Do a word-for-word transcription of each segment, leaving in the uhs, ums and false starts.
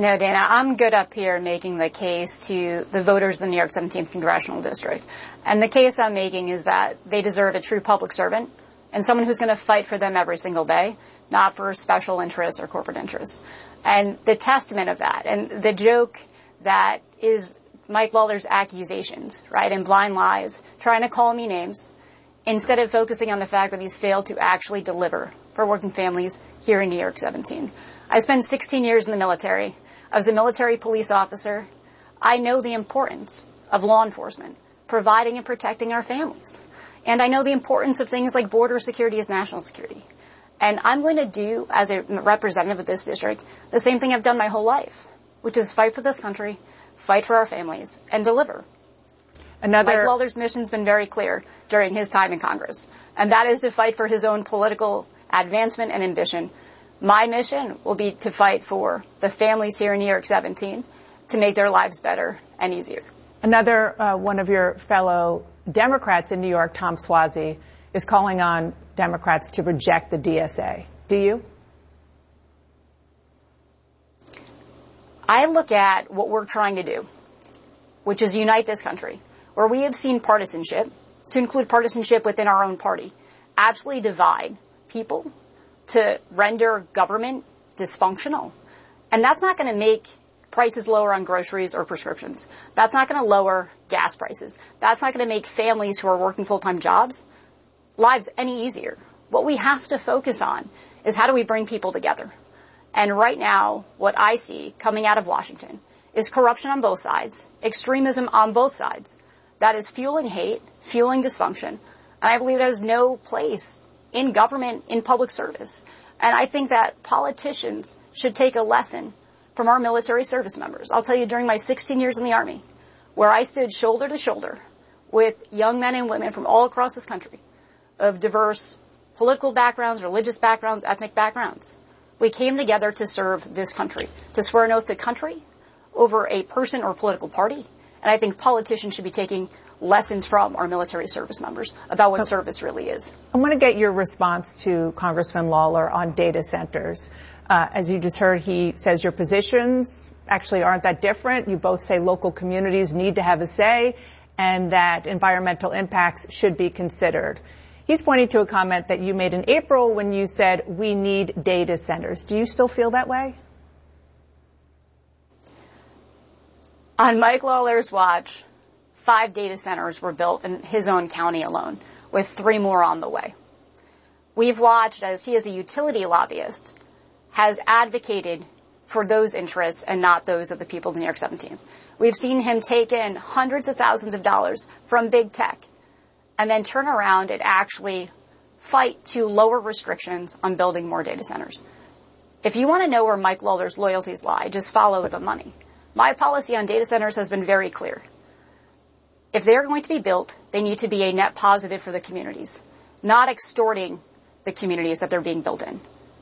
No, Dana, I'm good up here making the case to the voters of the New York seventeenth Congressional District. And the case I'm making is that they deserve a true public servant and someone who's going to fight for them every single day, not for special interests or corporate interests. And the testament of that, and the joke that is Mike Lawler's accusations, right, and blind lies, trying to call me names, instead of focusing on the fact that he's failed to actually deliver for working families here in New York seventeen. I spent sixteen years in the military. I was a military police officer. I know the importance of law enforcement, providing and protecting our families. And I know the importance of things like border security as national security. And I'm going to do, as a representative of this district, the same thing I've done my whole life, which is fight for this country, fight for our families, and deliver. Another... Mike Lawler's mission's been very clear during his time in Congress, and that is to fight for his own political advancement and ambition. My mission will be to fight for the families here in New York seventeen to make their lives better and easier. Another uh, one of your fellow Democrats in New York, Tom Suozzi, is calling on Democrats to reject the D S A. Do you? I look at what we're trying to do, which is unite this country, where we have seen partisanship, to include partisanship within our own party, absolutely divide people, to render government dysfunctional. And that's not going to make prices lower on groceries or prescriptions. That's not going to lower gas prices. That's not going to make families who are working full-time jobs lives any easier. What we have to focus on is how do we bring people together. And right now, what I see coming out of Washington is corruption on both sides, extremism on both sides. That is fueling hate, fueling dysfunction. And I believe it has no place in government, in public service. And I think that politicians should take a lesson from our military service members. I'll tell you, during my sixteen years in the Army, where I stood shoulder to shoulder with young men and women from all across this country of diverse political backgrounds, religious backgrounds, ethnic backgrounds, we came together to serve this country, to swear an oath to country over a person or political party. And I think politicians should be taking lessons from our military service members about what service really is. I want to get your response to Congressman Lawler on data centers. Uh, as you just heard, he says your positions actually aren't that different. You both say local communities need to have a say and that environmental impacts should be considered. He's pointing to a comment that you made in April when you said we need data centers. Do you still feel that way? On Mike Lawler's watch, five data centers were built in his own county alone, with three more on the way. We've watched as he, as a utility lobbyist, has advocated for those interests and not those of the people of New York seventeen. We've seen him take in hundreds of thousands of dollars from big tech and then turn around and actually fight to lower restrictions on building more data centers. If you want to know where Mike Lawler's loyalties lie, just follow the money. My policy on data centers has been very clear. If they're going to be built, they need to be a net positive for the communities, not extorting the communities that they're being built in.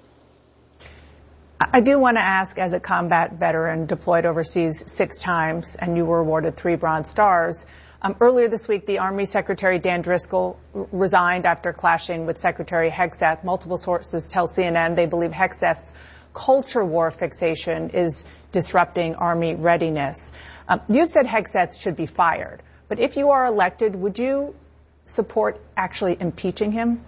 I do want to ask, as a combat veteran deployed overseas six times, and you were awarded three Bronze Stars, um, earlier this week, the Army Secretary Dan Driscoll r- resigned after clashing with Secretary Hegseth. Multiple sources tell C N N they believe Hegseth's culture war fixation is disrupting Army readiness. Um, you've said Hegseth should be fired. But if you are elected, would you support actually impeaching him?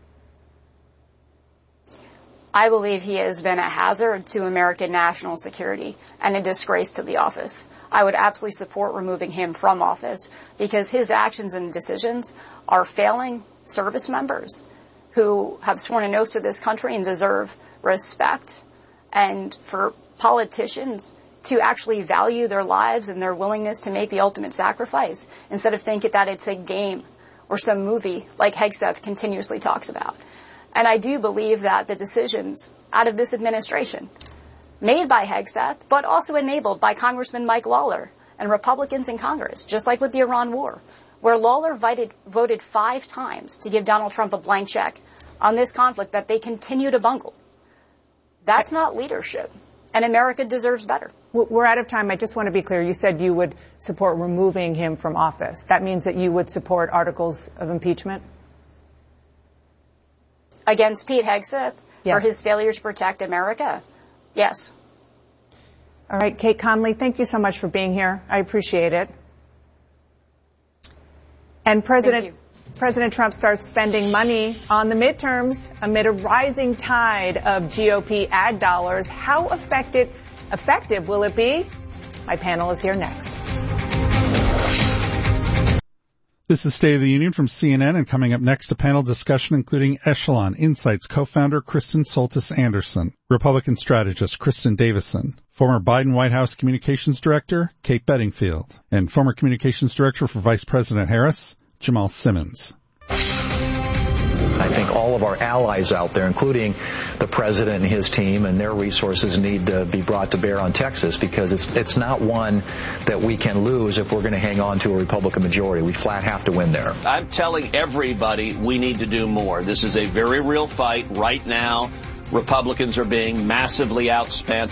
I believe he has been a hazard to American national security and a disgrace to the office. I would absolutely support removing him from office because his actions and decisions are failing service members who have sworn an oath to this country and deserve respect, and for politicians to actually value their lives and their willingness to make the ultimate sacrifice instead of thinking that it's a game or some movie like Hegseth continuously talks about. And I do believe that the decisions out of this administration made by Hegseth, but also enabled by Congressman Mike Lawler and Republicans in Congress, just like with the Iran war, where Lawler voted, voted five times to give Donald Trump a blank check on this conflict that they continue to bungle. That's not leadership, and America deserves better. We're out of time. I just want to be clear. You said you would support removing him from office. That means that you would support articles of impeachment? Against Pete Hegseth yes. for his failure to protect America? Yes. All right, Kate Conley, thank you so much for being here. I appreciate it. And President President Trump starts spending money on the midterms amid a rising tide of G O P ad dollars. How effective, effective will it be? My panel is here next. This is State of the Union from C N N, and coming up next, a panel discussion including Echelon Insights co-founder Kristen Soltis Anderson, Republican strategist Kristen Davison, former Biden White House communications director Kate Bedingfield, and former communications director for Vice President Harris, Jamal Simmons. I think all of our allies out there, including the president and his team and their resources, need to be brought to bear on Texas, because it's it's not one that we can lose if we're going to hang on to a Republican majority. We flat have to win there. I'm telling everybody we need to do more. This is a very real fight right now. Republicans are being massively outspent.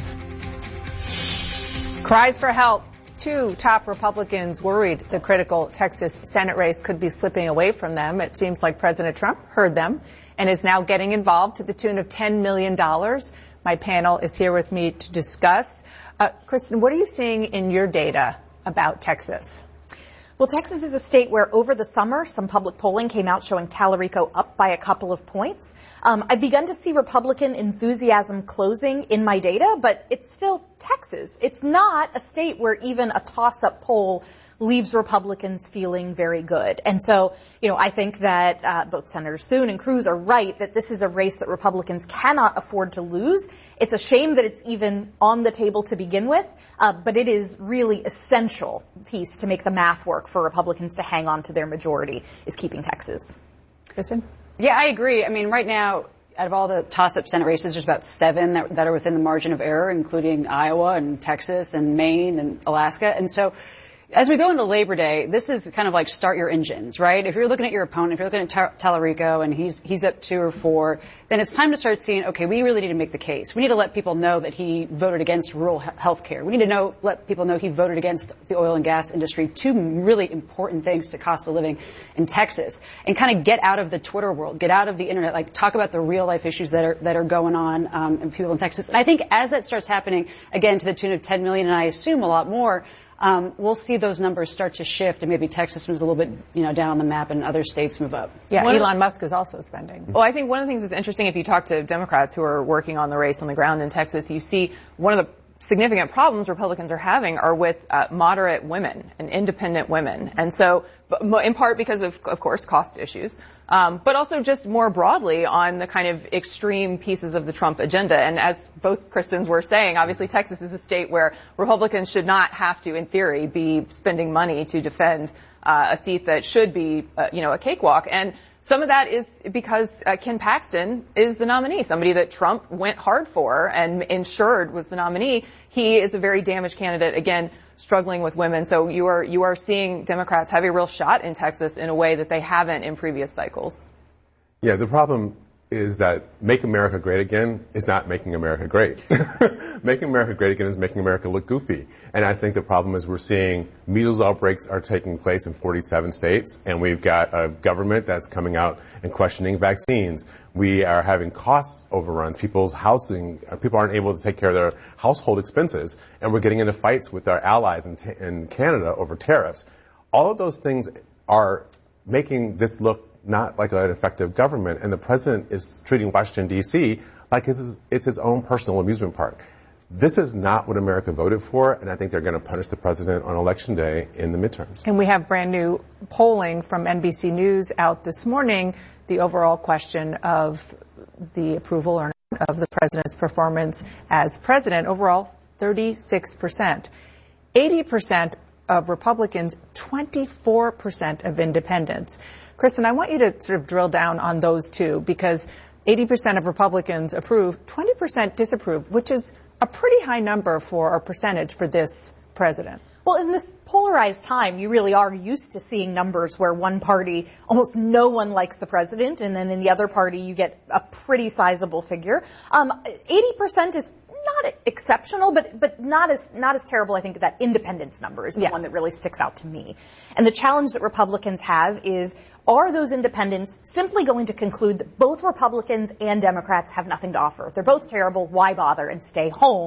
Cries for help. Two top Republicans worried the critical Texas Senate race could be slipping away from them. It seems like President Trump heard them and is now getting involved to the tune of ten million dollars. My panel is here with me to discuss. Uh, Kristen, what are you seeing in your data about Texas? Well, Texas is a state where over the summer, some public polling came out showing Tallarico up by a couple of points. Um, I've begun to see Republican enthusiasm closing in my data, but it's still Texas. It's not a state where even a toss-up poll leaves Republicans feeling very good. And so, you know, I think that uh, both Senators Thune and Cruz are right that this is a race that Republicans cannot afford to lose. It's a shame that it's even on the table to begin with, uh, but it is really essential piece to make the math work for Republicans to hang on to their majority is keeping Texas. Kristen? Yeah, I agree. I mean, right now, out of all the toss-up Senate races, there's about seven that, that are within the margin of error, including Iowa and Texas and Maine and Alaska. And so as we go into Labor Day, this is kind of like start your engines, right? If you're looking at your opponent, if you're looking at Tar- Tallarico and he's he's up two or four, then it's time to start seeing, okay, we really need to make the case. We need to let people know that he voted against rural he- health care. We need to know, let people know he voted against the oil and gas industry, two really important things to cost of living in Texas, and kind of get out of the Twitter world, get out of the internet, like talk about the real life issues that are that are going on um, in people in Texas. And I think as that starts happening, again, to the tune of ten million, and I assume a lot more, Um, we'll see those numbers start to shift, and maybe Texas moves a little bit, you know, down on the map, and other states move up. Yeah, one Elon Musk is also spending. Well, I think one of the things that's interesting, if you talk to Democrats who are working on the race on the ground in Texas, you see one of the significant problems Republicans are having are with uh, moderate women and independent women. And so, in part because of, of course, cost issues, um, but also just more broadly on the kind of extreme pieces of the Trump agenda. And as both Kristens were saying, obviously Texas is a state where Republicans should not have to, in theory, be spending money to defend uh, a seat that should be, uh, you know, a cakewalk. And some of that is because uh, Ken Paxton is the nominee, somebody that Trump went hard for and ensured was the nominee. He is a very damaged candidate, again, struggling with women. So you are you are seeing Democrats have a real shot in Texas in a way that they haven't in previous cycles. Yeah, the problem is that Make America Great Again is not making America great. Making America Great Again is making America look goofy. And I think the problem is we're seeing measles outbreaks are taking place in forty-seven states, and we've got a government that's coming out and questioning vaccines. We are having cost overruns. People's housing, people aren't able to take care of their household expenses, and we're getting into fights with our allies in, t- in Canada over tariffs. All of those things are making this look not like an effective government, and the president is treating Washington, D C like it's his, it's his own personal amusement park. This is not what America voted for, and I think they're going to punish the president on Election Day in the midterms. And we have brand new polling from N B C News out this morning, the overall question of the approval or not of the president's performance as president. Overall, thirty-six percent. eighty percent of Republicans, twenty-four percent of independents. Kristen, I want you to sort of drill down on those two, because eighty percent of Republicans approve, twenty percent disapprove, which is a pretty high number for a percentage for this president. Well, in this polarized time, you really are used to seeing numbers where one party, almost no one likes the president, and then in the other party you get a pretty sizable figure. Um, eighty percent is not exceptional, but but not as not as terrible. I think that independence number is the yeah. one that really sticks out to me. And the challenge that Republicans have is, are those independents simply going to conclude that both Republicans and Democrats have nothing to offer? They're both terrible. Why bother and stay home?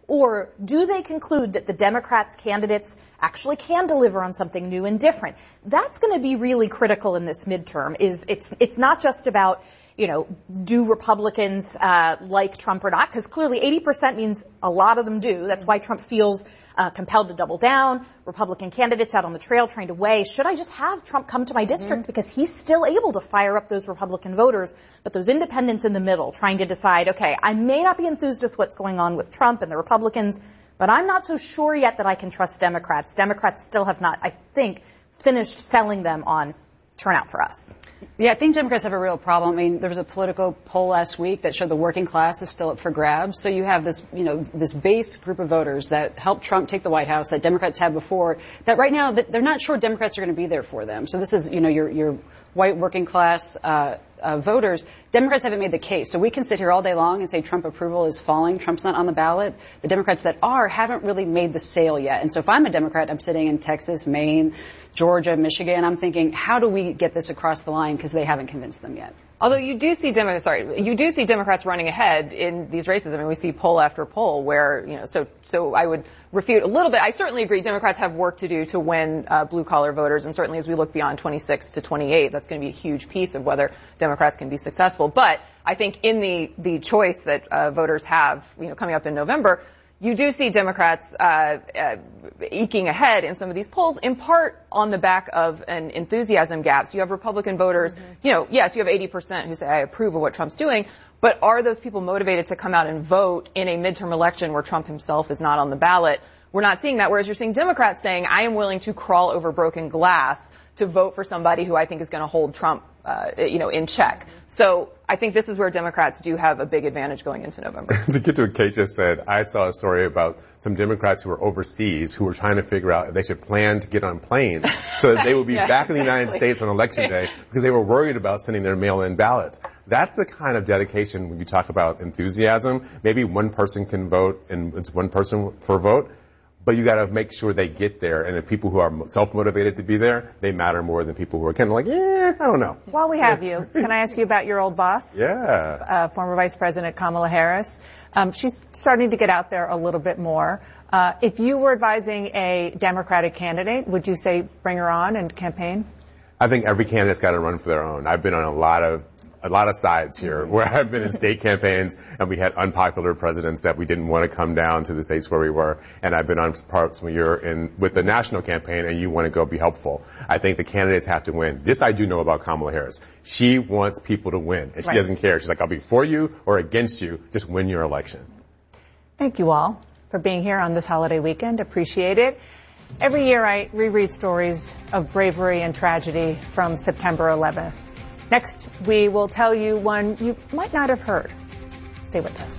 Or do they conclude that the Democrats' candidates actually can deliver on something new and different? That's going to be really critical in this midterm. Is it's it's not just about, you know, do Republicans uh, like Trump or not? Because clearly eighty percent means a lot of them do. That's why Trump feels uh, compelled to double down. Republican candidates out on the trail trying to weigh, should I just have Trump come to my district? Mm-hmm. Because he's still able to fire up those Republican voters. But those independents in the middle trying to decide, okay, I may not be enthused with what's going on with Trump and the Republicans, but I'm not so sure yet that I can trust Democrats. Democrats still have not, I think, finished selling them on turnout for us. Yeah, I think Democrats have a real problem. I mean, there was a Politico poll last week that showed the working class is still up for grabs. So you have this, you know, this base group of voters that helped Trump take the White House that Democrats had before, that right now they're not sure Democrats are going to be there for them. So this is, you know, your, your white working class, uh, uh, voters. Democrats haven't made the case. So we can sit here all day long and say Trump approval is falling. Trump's not on the ballot. The Democrats that are haven't really made the sale yet. And so if I'm a Democrat, I'm sitting in Texas, Maine, Georgia, Michigan, I'm thinking, how do we get this across the line? Because they haven't convinced them yet. Although you do see Demo- sorry, you do see Democrats running ahead in these races. I mean, we see poll after poll where, you know, so, so I would refute a little bit. I certainly agree Democrats have work to do to win, uh, blue collar voters. And certainly as we look beyond twenty-six to twenty-eight, that's going to be a huge piece of whether Democrats can be successful. But I think in the, the choice that, uh, voters have, you know, coming up in November, you do see Democrats uh, uh, eking ahead in some of these polls, in part on the back of an enthusiasm gap. So you have Republican voters, mm-hmm. you know, yes, you have eighty percent who say, I approve of what Trump's doing, but are those people motivated to come out and vote in a midterm election where Trump himself is not on the ballot? We're not seeing that, whereas you're seeing Democrats saying, I am willing to crawl over broken glass to vote for somebody who I think is going to hold Trump, uh, you know, in check. So I think this is where Democrats do have a big advantage going into November. To get to what Kate just said, I saw a story about some Democrats who were overseas who were trying to figure out if they should plan to get on planes so that they would be yeah, back in the United exactly. States on Election Day because they were worried about sending their mail-in ballots. That's the kind of dedication when you talk about enthusiasm. Maybe one person can vote and it's one person per vote. But you got to make sure they get there, and the people who are self-motivated to be there, they matter more than people who are kind of like, yeah, I don't know. While we have you, can I ask you about your old boss? Yeah. Uh, former Vice President Kamala Harris. Um, she's starting to get out there a little bit more. Uh, if you were advising a Democratic candidate, would you say bring her on and campaign? I think every candidate's got to run for their own. I've been on a lot of a lot of sides here where I've been in state campaigns and we had unpopular presidents that we didn't want to come down to the states where we were. And I've been on parts when you're in with the national campaign and you want to go be helpful. I think the candidates have to win. This I do know about Kamala Harris. She wants people to win and she right. doesn't care. She's like, I'll be for you or against you. Just win your election. Thank you all for being here on this holiday weekend. Appreciate it. Every year I reread stories of bravery and tragedy from September eleventh. Next, we will tell you one you might not have heard. Stay with us.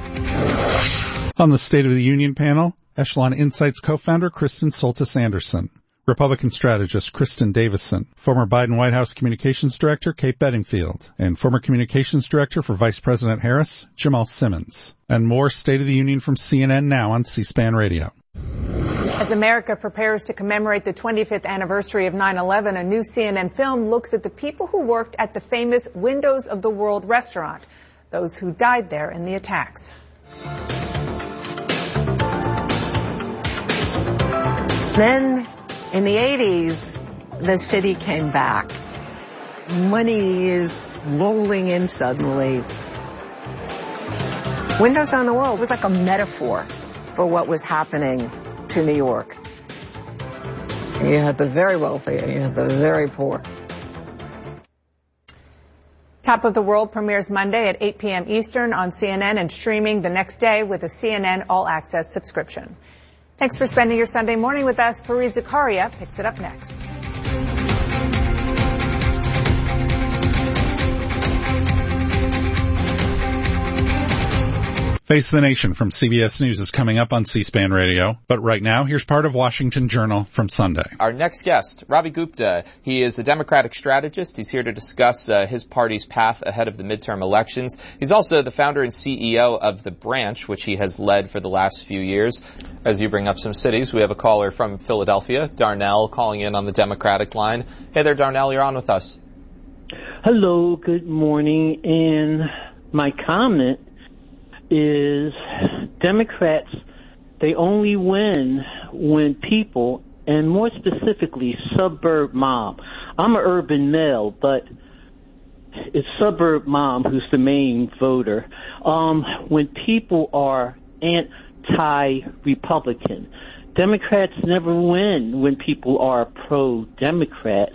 On the State of the Union panel, Echelon Insights co-founder Kristen Soltis Anderson, Republican strategist Kristen Davison, former Biden White House Communications Director Kate Bedingfield, and former Communications Director for Vice President Harris, Jamal Simmons. And more State of the Union from C N N now on C-SPAN Radio. As America prepares to commemorate the twenty-fifth anniversary of nine eleven, a new C N N film looks at the people who worked at the famous Windows of the World restaurant, those who died there in the attacks. Then, in the eighties, the city came back. Money is rolling in suddenly. Windows on the World was like a metaphor for what was happening to New York. You had the very wealthy and you had the very poor. Top of the World premieres Monday at eight p.m. Eastern on C N N and streaming the next day with a C N N All Access subscription. Thanks for spending your Sunday morning with us. Fareed Zakaria picks it up next. Face the Nation from C B S News is coming up on C-SPAN Radio. But right now, here's part of Washington Journal from Sunday. Our next guest, Ravi Gupta. He is a Democratic strategist. He's here to discuss uh, his party's path ahead of the midterm elections. He's also the founder and C E O of The Branch, which he has led for the last few years. As you bring up some cities, we have a caller from Philadelphia, Darnell, calling in on the Democratic line. Hey there, Darnell, you're on with us. Hello, good morning. And my comment is Democrats they only win when people, and more specifically, suburb mom. I'm an urban male, but it's suburb mom who's the main voter. Um, when people are anti-Republican. Democrats never win when people are pro-Democrat.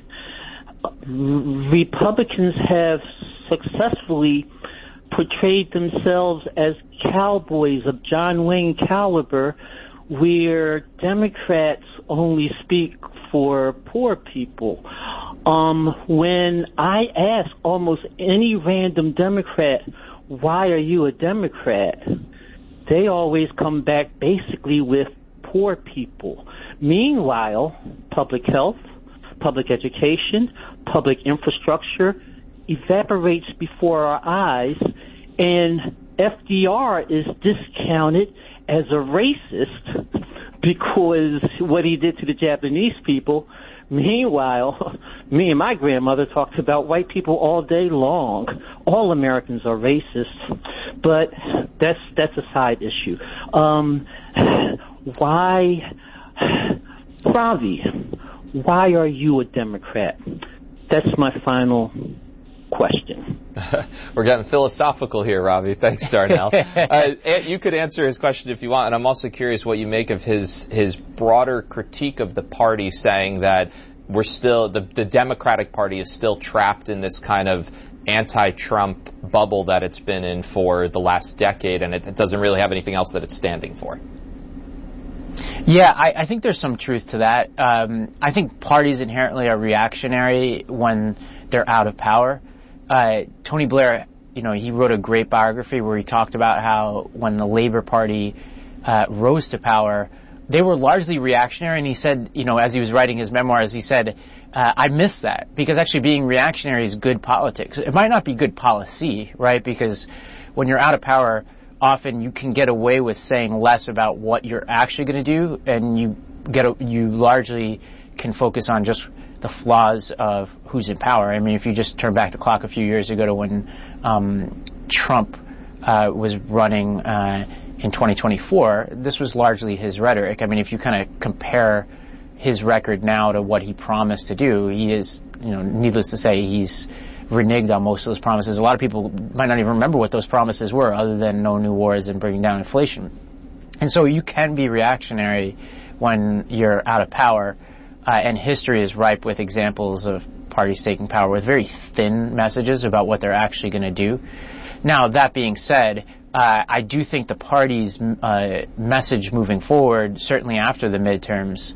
Republicans have successfully portrayed themselves as cowboys of John Wayne caliber, where Democrats only speak for poor people. Um, when I ask almost any random Democrat, why are you a Democrat? They always come back basically with poor people. Meanwhile, public health, public education, public infrastructure evaporates before our eyes, and F D R is discounted as a racist because what he did to the Japanese people. Meanwhile, me and my grandmother talked about white people all day long. All Americans are racist, but that's that's a side issue. Um, why, Ravi, why are you a Democrat? That's my final question. We're getting philosophical here, Ravi. Thanks, Darnell. uh, you could answer his question if you want, and I'm also curious what you make of his his broader critique of the party, saying that we're still the, the Democratic Party is still trapped in this kind of anti-Trump bubble that it's been in for the last decade, and it, it doesn't really have anything else that it's standing for. Yeah, I, I think there's some truth to that. Um, I think parties inherently are reactionary when they're out of power. Uh, Tony Blair, you know, he wrote a great biography where he talked about how when the Labour Party uh, rose to power, they were largely reactionary. And he said, you know, as he was writing his memoirs, he said, uh, I miss that because actually being reactionary is good politics. It might not be good policy, right? Because when you're out of power, often you can get away with saying less about what you're actually going to do, and you get a, you largely can focus on just the flaws of who's in power. I mean, if you just turn back the clock a few years ago to when um, Trump uh, was running uh, in twenty twenty-four, this was largely his rhetoric. I mean, if you kind of compare his record now to what he promised to do, he is, you know, needless to say, he's reneged on most of those promises. A lot of people might not even remember what those promises were, other than no new wars and bringing down inflation. And so you can be reactionary when you're out of power. Uh, and history is ripe with examples of parties taking power with very thin messages about what they're actually going to do. Now, that being said, uh, I do think the party's uh, message moving forward, certainly after the midterms,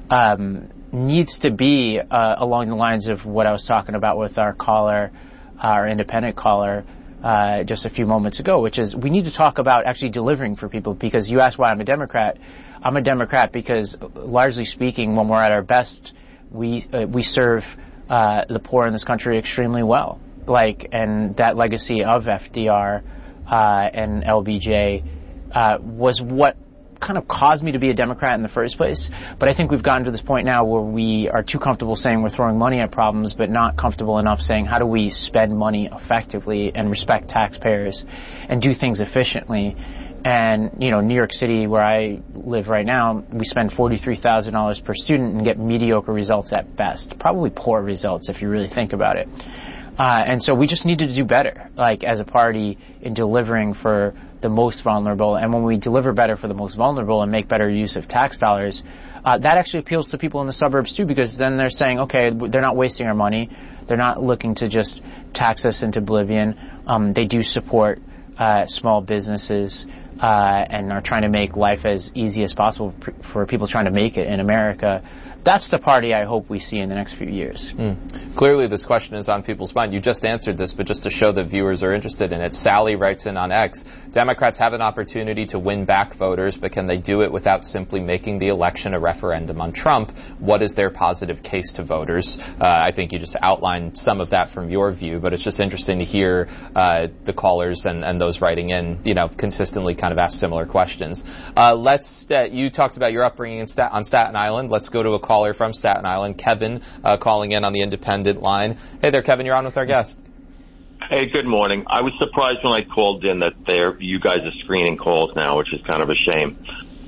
um, needs to be uh, along the lines of what I was talking about with our caller, our independent caller, uh, just a few moments ago, which is we need to talk about actually delivering for people. Because you asked why I'm a Democrat. I'm a Democrat because, largely speaking, when we're at our best, we uh, we serve uh, the poor in this country extremely well. Like, and that legacy of F D R uh, and L B J uh, was what kind of caused me to be a Democrat in the first place. But I think we've gotten to this point now where we are too comfortable saying we're throwing money at problems, but not comfortable enough saying how do we spend money effectively and respect taxpayers and do things efficiently. And, you know, New York City, where I live right now, we spend forty-three thousand dollars per student and get mediocre results at best. Probably poor results if you really think about it. Uh, and so we just need to do better, like, as a party in delivering for the most vulnerable. And when we deliver better for the most vulnerable and make better use of tax dollars, uh, that actually appeals to people in the suburbs too, because then they're saying, okay, they're not wasting our money. They're not looking to just tax us into oblivion. Um, they do support uh, small businesses. Uh, and are trying to make life as easy as possible for people trying to make it in America. That's the party I hope we see in the next few years. Mm. Clearly this question is on people's mind. You just answered this, but just to show that viewers are interested in it, Sally writes in on X, Democrats have an opportunity to win back voters, but can they do it without simply making the election a referendum on Trump? What is their positive case to voters? Uh, I think you just outlined some of that from your view, but it's just interesting to hear uh, the callers and, and those writing in, you know, consistently kind of ask similar questions. Uh, let's, uh, you talked about your upbringing in Stat- on Staten Island. Let's go to a call. Caller from Staten Island, Kevin, uh, calling in on the independent line. Hey there, Kevin, you're on with our guest. Hey, good morning. I was surprised when I called in that there you guys are screening calls now, which is kind of a shame.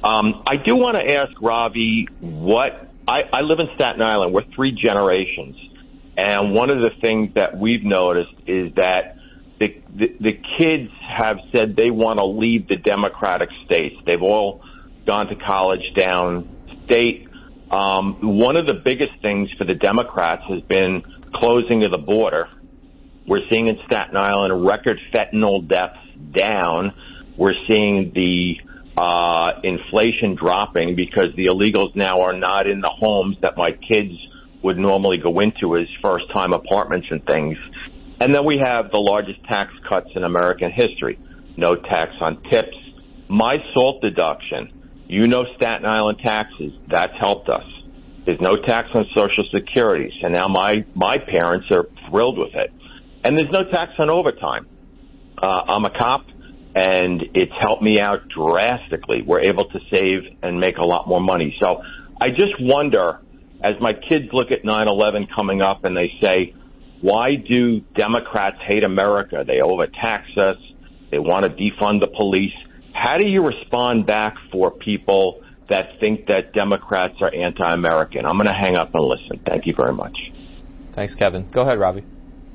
Um, I do want to ask Ravi what I, I live in Staten Island. We're three generations, and one of the things that we've noticed is that the the, the kids have said they want to leave the Democratic states. They've all gone to college downstate. Um, one of the biggest things for the Democrats has been closing of the border. We're seeing in Staten Island record fentanyl deaths down. We're seeing the uh inflation dropping because the illegals now are not in the homes that my kids would normally go into as first-time apartments and things. And then we have the largest tax cuts in American history. No tax on tips. My SALT deduction, you know Staten Island taxes, that's helped us. There's no tax on Social Security, so now my, my parents are thrilled with it. And there's no tax on overtime. Uh, I'm a cop, and it's helped me out drastically. We're able to save and make a lot more money. So I just wonder, as my kids look at nine eleven coming up and they say, why do Democrats hate America? They overtax us. They want to defund the police. How do you respond back for people that think that Democrats are anti-American? I'm going to hang up and listen. Thank you very much. Thanks, Kevin. Go ahead, Ravi.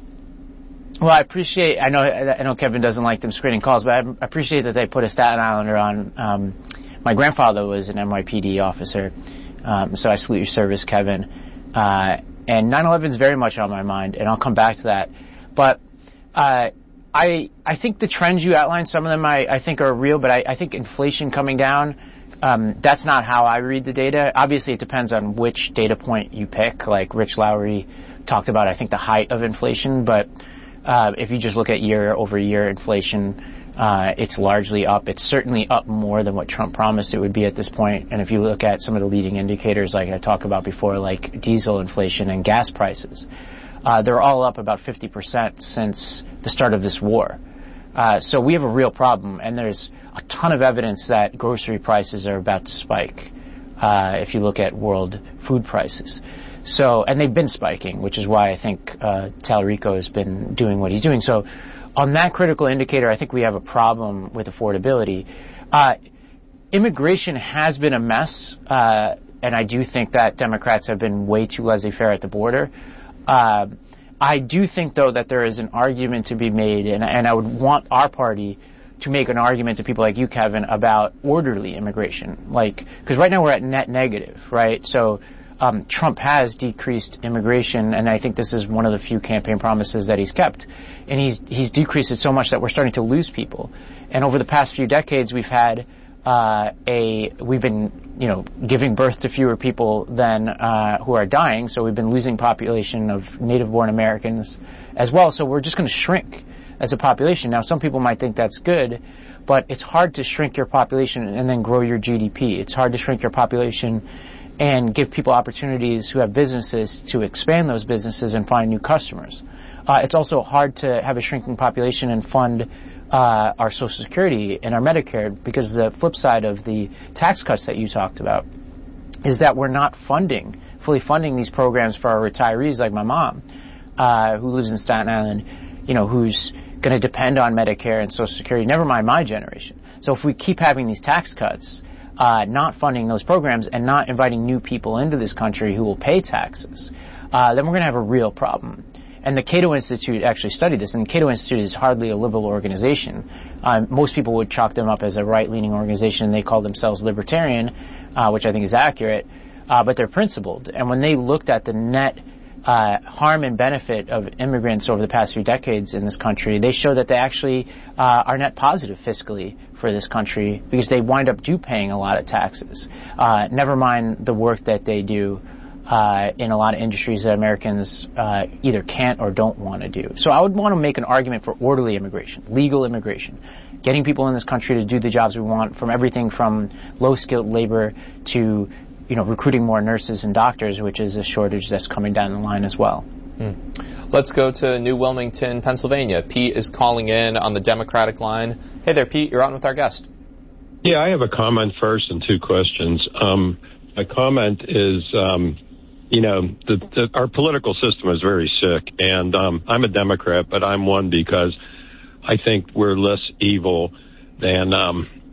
Well, I appreciate, I know, I know Kevin doesn't like them screening calls, but I appreciate that they put a Staten Islander on. Um, my grandfather was an N Y P D officer, um, so I salute your service, Kevin. Uh, and nine eleven is very much on my mind, and I'll come back to that. But, uh, I, I think the trends you outlined, some of them I, I think are real, but I, I think inflation coming down, um, that's not how I read the data. Obviously, it depends on which data point you pick. Like Rich Lowry talked about, I think, the height of inflation, but Uh, if you just look at year over year inflation, uh, it's largely up. It's certainly up more than what Trump promised it would be at this point. And if you look at some of the leading indicators, like I talked about before, like diesel inflation and gas prices, uh, they're all up about fifty percent since the start of this war. Uh, so we have a real problem, and there's a ton of evidence that grocery prices are about to spike, uh, if you look at world food prices. So, and they've been spiking, which is why I think uh, Tallarico has been doing what he's doing. So, on that critical indicator, I think we have a problem with affordability. Uh, immigration has been a mess, uh, and I do think that Democrats have been way too laissez-faire at the border. Uh, I do think, though, that there is an argument to be made, and, and I would want our party to make an argument to people like you, Kevin, about orderly immigration. Like, because right now we're at net negative, right? So, Um, Trump has decreased immigration, and I think this is one of the few campaign promises that he's kept. And he's he's decreased it so much that we're starting to lose people. And over the past few decades, we've had uh, a we've been you know giving birth to fewer people than uh, who are dying. So we've been losing population of native-born Americans as well. So we're just going to shrink as a population. Now, some people might think that's good, but it's hard to shrink your population and then grow your G D P. It's hard to shrink your population and give people opportunities who have businesses to expand those businesses and find new customers. Uh, it's also hard to have a shrinking population and fund uh, our Social Security and our Medicare, because the flip side of the tax cuts that you talked about is that we're not funding, fully funding these programs for our retirees like my mom, uh, who lives in Staten Island, you know, who's going to depend on Medicare and Social Security, never mind my generation. So if we keep having these tax cuts, Uh, not funding those programs and not inviting new people into this country who will pay taxes, uh, then we're going to have a real problem. And the Cato Institute actually studied this, and the Cato Institute is hardly a liberal organization. Um, most people would chalk them up as a right-leaning organization. They call themselves libertarian, uh, which I think is accurate, uh, but they're principled. And when they looked at the net uh, harm and benefit of immigrants over the past few decades in this country, they show that they actually uh, are net positive fiscally for this country, because they wind up do paying a lot of taxes. Uh, never mind the work that they do uh, in a lot of industries that Americans uh, either can't or don't want to do. So I would want to make an argument for orderly immigration, legal immigration, getting people in this country to do the jobs we want, from everything from low-skilled labor to, you know, recruiting more nurses and doctors, which is a shortage that's coming down the line as well. Hmm. Let's go to New Wilmington, Pennsylvania. Pete is calling in on the Democratic line. Hey there, Pete. You're on with our guest. Yeah, I have a comment first and two questions. Um, my comment is, um, you know, the, the, our political system is very sick, and um, I'm a Democrat, but I'm one because I think we're less evil than um,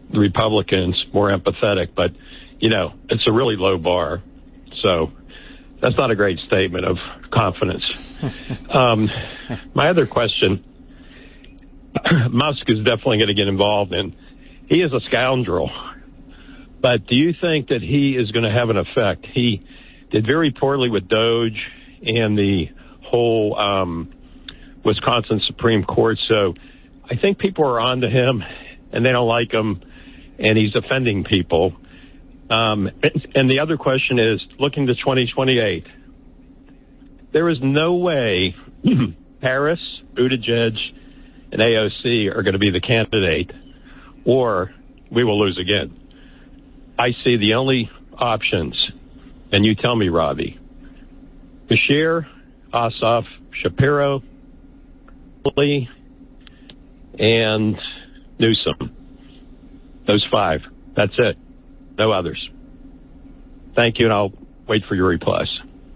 the Republicans more empathetic, but, you know, it's a really low bar. So that's not a great statement of confidence. um, my other question, Musk is definitely going to get involved in. He is a scoundrel. But do you think that he is going to have an effect? He did very poorly with Doge and the whole um, Wisconsin Supreme Court. So I think people are on to him, and they don't like him, and he's offending people. Um, and the other question is, looking to twenty twenty-eight, there is no way Harris, Buttigieg, and A O C are going to be the candidate, or we will lose again. I see the only options, and you tell me, Robbie, Beshear, Ossoff, Shapiro, Lee, and Newsom. Those five. That's it. No others. Thank you, and I'll wait for your replies.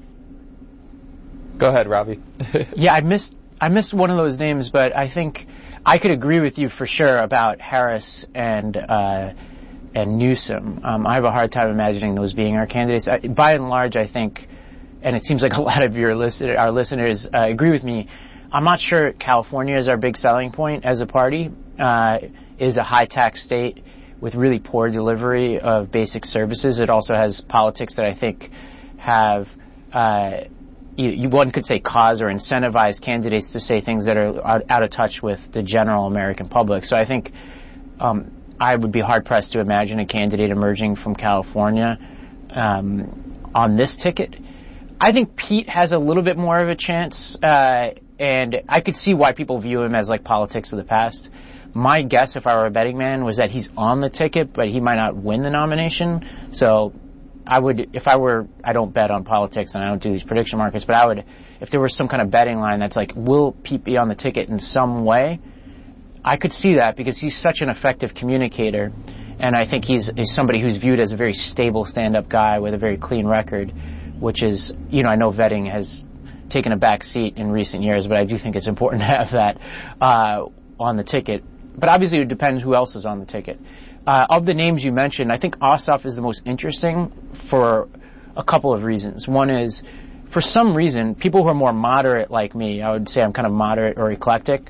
Go ahead, Robbie. yeah, I missed I missed one of those names, but I think I could agree with you for sure about Harris and uh, and Newsom. Um, I have a hard time imagining those being our candidates. I, by and large, I think, and it seems like a lot of your listen, our listeners uh, agree with me. I'm not sure California is our big selling point as a party. Uh, is a high tax state with really poor delivery of basic services. It also has politics that I think have, uh, you, you, one could say cause or incentivize candidates to say things that are out, out of touch with the general American public. So I think, um, I would be hard pressed to imagine a candidate emerging from California, um, on this ticket. I think Pete has a little bit more of a chance, uh, and I could see why people view him as like politics of the past. My guess, if I were a betting man, was that he's on the ticket, but he might not win the nomination. So I would, if I were, I don't bet on politics and I don't do these prediction markets, but I would, if there was some kind of betting line that's like, will Pete be on the ticket in some way? I could see that because he's such an effective communicator. And I think he's, he's somebody who's viewed as a very stable stand-up guy with a very clean record, which is, you know, I know vetting has taken a back seat in recent years, but I do think it's important to have that, uh, on the ticket. But obviously it depends who else is on the ticket. Uh, of the names you mentioned, I think Ossoff is the most interesting for a couple of reasons. One is, for some reason, people who are more moderate like me, I would say I'm kind of moderate or eclectic,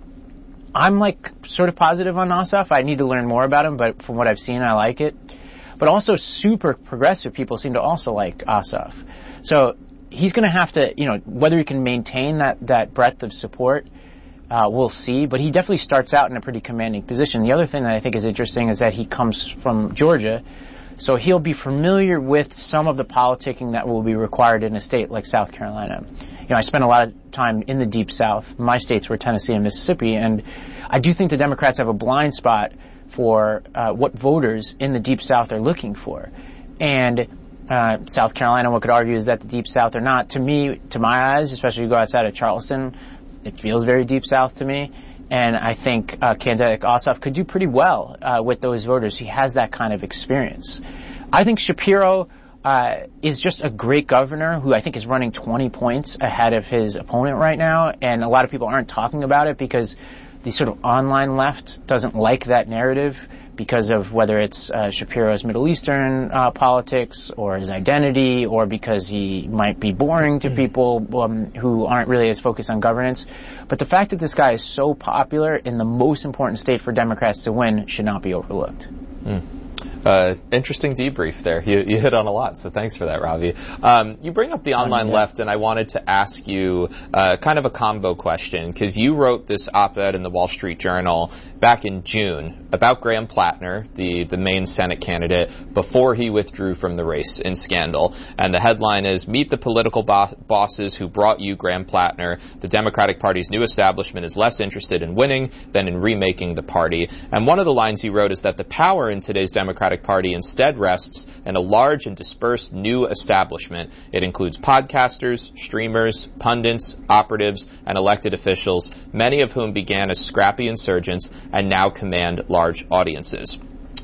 I'm like sort of positive on Ossoff. I need to learn more about him, but from what I've seen, I like it. But also super progressive people seem to also like Ossoff. So he's going to have to, you know, whether he can maintain that, that breadth of support, Uh, we'll see, but he definitely starts out in a pretty commanding position. The other thing that I think is interesting is that he comes from Georgia, so he'll be familiar with some of the politicking that will be required in a state like South Carolina. You know, I spent a lot of time in the Deep South. My states were Tennessee and Mississippi, and I do think the Democrats have a blind spot for uh, what voters in the Deep South are looking for. And uh, South Carolina, one could argue, is that the Deep South or not. To me, to my eyes, especially if you go outside of Charleston, it feels very Deep South to me, and I think uh, candidate Ossoff could do pretty well uh, with those voters. He has that kind of experience. I think Shapiro uh, is just a great governor who I think is running twenty points ahead of his opponent right now, and a lot of people aren't talking about it because the sort of online left doesn't like that narrative because of whether it's uh, Shapiro's Middle Eastern uh, politics or his identity, or because he might be boring to people um, who aren't really as focused on governance. But the fact that this guy is so popular in the most important state for Democrats to win should not be overlooked. Mm. Uh, interesting debrief there. You, you hit on a lot, so thanks for that, Ravi. Um, you bring up the online left, and I wanted to ask you uh, kind of a combo question, because you wrote this op-ed in the Wall Street Journal back in June about Graham Plattner, the, the main Senate candidate, before he withdrew from the race in scandal. And the headline is, "Meet the political bo- bosses who brought you Graham Plattner. The Democratic Party's new establishment is less interested in winning than in remaking the party." And one of the lines you wrote is that the power in today's Democratic Party instead rests in a large and dispersed new establishment. It includes podcasters, streamers, pundits, operatives, and elected officials, many of whom began as scrappy insurgents and now command large audiences.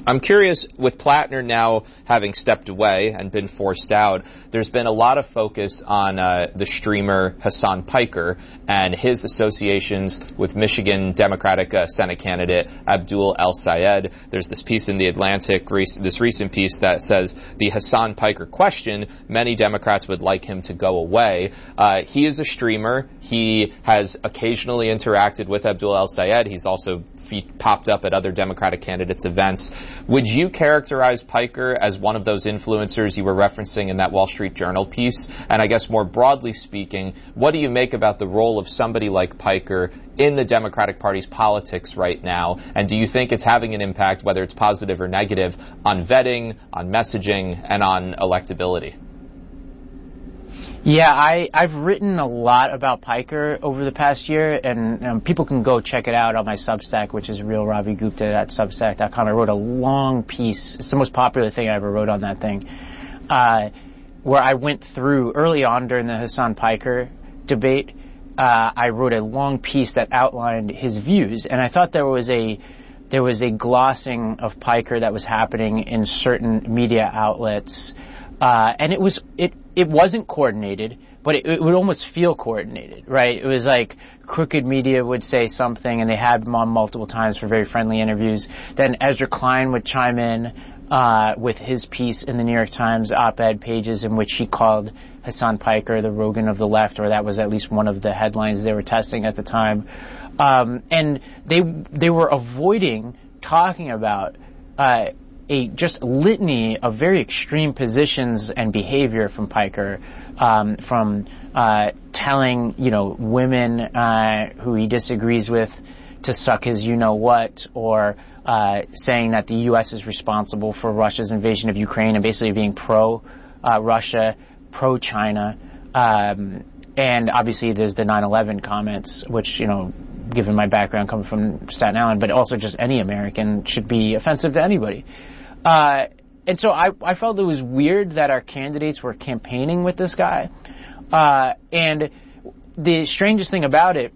I'm curious, with Plattner now having stepped away and been forced out, there's been a lot of focus on uh, the streamer Hasan Piker and his associations with Michigan Democratic uh, Senate candidate Abdul El-Sayed. There's this piece in The Atlantic, this recent piece that says the Hasan Piker question, many Democrats would like him to go away. Uh, he is a streamer. He has occasionally interacted with Abdul El-Sayed. He's also popped up at other Democratic candidates' events. Would you characterize Piker as one of those influencers you were referencing in that Wall Street Journal piece? And I guess more broadly speaking, what do you make about the role of somebody like Piker in the Democratic Party's politics right now? And do you think it's having an impact, whether it's positive or negative, on vetting, on messaging, and on electability? Yeah, I, I've written a lot about Piker over the past year, and um, people can go check it out on my Substack, which is real ravi gupta at substack dot com. I wrote a long piece. It's the most popular thing I ever wrote on that thing, uh, where I went through, early on during the Hasan Piker debate, uh, I wrote a long piece that outlined his views, and I thought there was a there was a glossing of Piker that was happening in certain media outlets, uh, and it was it. It wasn't coordinated, but it, it would almost feel coordinated, right? It was like crooked media would say something, and they had him on multiple times for very friendly interviews. Then Ezra Klein would chime in uh with his piece in the New York Times op-ed pages in which he called Hasan Piker the Rogan of the left, or that was at least one of the headlines they were testing at the time. Um, and they they were avoiding talking about uh a just litany of very extreme positions and behavior from Piker, um, from uh, telling, you know, women uh, who he disagrees with to suck his you-know-what, or uh, saying that the U S is responsible for Russia's invasion of Ukraine and basically being pro-Russia, uh, pro-China. Um, and obviously there's the nine eleven comments, which, you know, given my background coming from Staten Island, but also just any American, should be offensive to anybody. Uh, and so I, I felt it was weird that our candidates were campaigning with this guy. Uh, and the strangest thing about it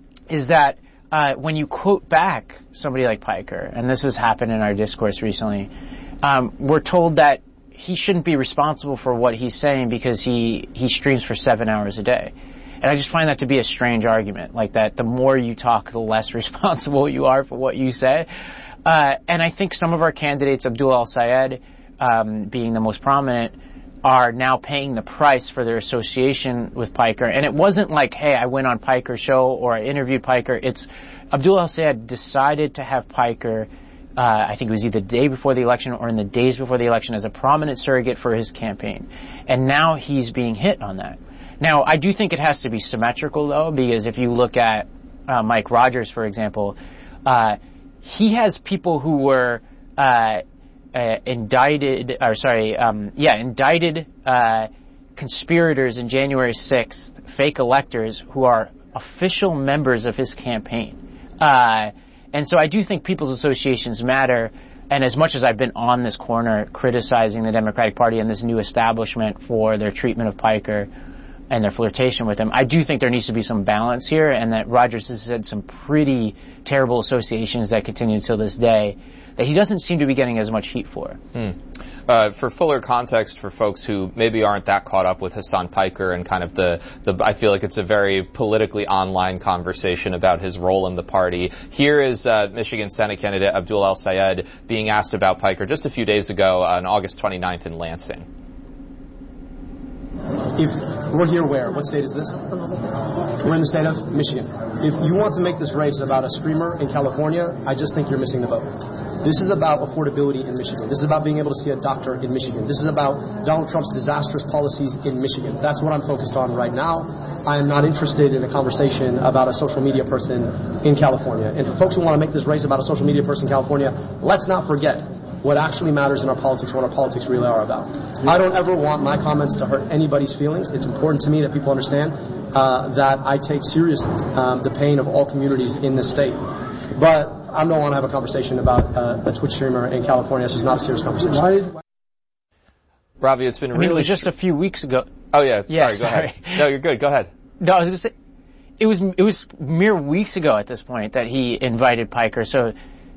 is that, uh, when you quote back somebody like Piker, and this has happened in our discourse recently, um, we're told that he shouldn't be responsible for what he's saying because he, he streams for seven hours a day. And I just find that to be a strange argument, like that the more you talk, the less responsible you are for what you say. Uh, and I think some of our candidates, Abdul El-Sayed um, being the most prominent, are now paying the price for their association with Piker. And it wasn't like, hey, I went on Piker's show or I interviewed Piker. It's Abdul El-Sayed decided to have Piker, uh, I think it was either the day before the election or in the days before the election, as a prominent surrogate for his campaign. And now he's being hit on that. Now, I do think it has to be symmetrical, though, because if you look at uh, Mike Rogers, for example, uh, he has people who were uh, uh indicted, or sorry, um, yeah, indicted uh, conspirators in January sixth, fake electors who are official members of his campaign. Uh, and so I do think people's associations matter. And as much as I've been on this corner criticizing the Democratic Party and this new establishment for their treatment of Piker and their flirtation with him, I do think there needs to be some balance here, and that Rogers has had some pretty terrible associations that continue till this day that he doesn't seem to be getting as much heat for. Hmm. Uh, for fuller context for folks who maybe aren't that caught up with Hasan Piker and kind of the, the, I feel like it's a very politically online conversation about his role in the party. Here is uh, Michigan Senate candidate Abdul El-Sayed being asked about Piker just a few days ago on August twenty-ninth in Lansing. If we're here where? What state is this? We're in the state of Michigan. If you want to make this race about a streamer in California, I just think you're missing the boat. This is about affordability in Michigan. This is about being able to see a doctor in Michigan. This is about Donald Trump's disastrous policies in Michigan. That's what I'm focused on right now. I am not interested in a conversation about a social media person in California. And for folks who want to make this race about a social media person in California, let's not forget what actually matters in our politics, what our politics really are about. I don't ever want my comments to hurt anybody's feelings. It's important to me that people understand uh, that I take seriously um, the pain of all communities in this state. But I don't want to have a conversation about uh, a Twitch streamer in California. This is not a serious conversation. Why? Ravi, it's been I really... mean, it was just a few weeks ago. Oh, yeah. yeah sorry, sorry, go ahead. No, you're good. Go ahead. No, I was going to say, it was, it was mere weeks ago at this point that he invited Piker. So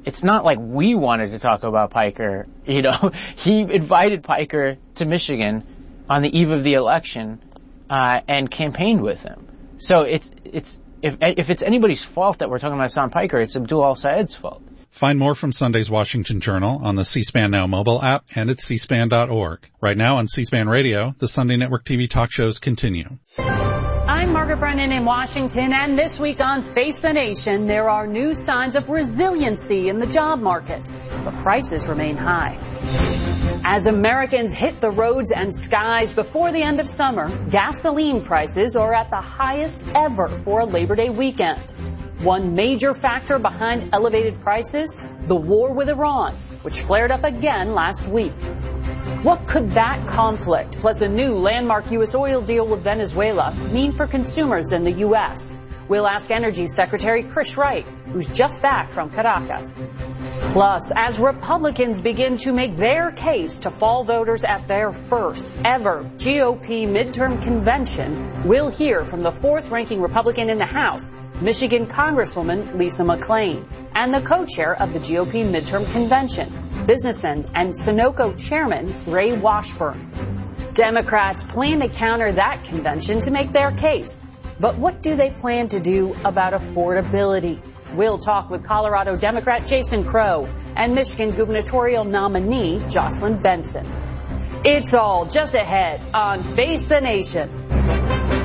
it's not like we wanted to talk about Piker. You know, he invited Piker to Michigan on the eve of the election uh, and campaigned with him. So it's it's if if it's anybody's fault that we're talking about Hassan Piker, it's Abdul al-Sayed's fault. Find more from Sunday's Washington Journal on the C-SPAN Now mobile app and at c span dot org. Right now on C-SPAN Radio, the Sunday Network T V talk shows continue. I'm Margaret Brennan in Washington, and this week on Face the Nation, there are new signs of resiliency in the job market, but prices remain high. As Americans hit the roads and skies before the end of summer, gasoline prices are at the highest ever for a Labor Day weekend. One major factor behind elevated prices, the war with Iran, which flared up again last week. What could that conflict, plus a new landmark U S oil deal with Venezuela, mean for consumers in the U S? We'll ask Energy Secretary Chris Wright, who's just back from Caracas. Plus, as Republicans begin to make their case to fall voters at their first ever G O P midterm convention, we'll hear from the fourth-ranking Republican in the House, Michigan Congresswoman Lisa McClain, and the co-chair of the G O P midterm convention, businessman and Sunoco chairman Ray Washburn. Democrats plan to counter that convention to make their case. But what do they plan to do about affordability? We'll talk with Colorado Democrat Jason Crow and Michigan gubernatorial nominee Jocelyn Benson. It's all just ahead on Face the Nation.